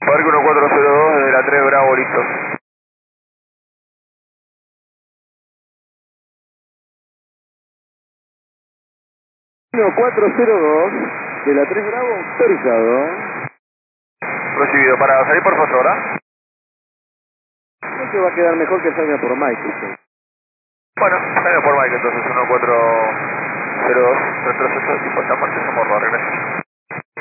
Parque 1402 desde la 3 Bravo, listo. 1402 de la 3 Bravo, autorizado. Recibido, para salir por foto, ¿verdad? Creo que va a quedar mejor que salga por Mike. Bueno, salga por Mike entonces, 1402, retroceso, tipo esta parte, somos dos, regreso.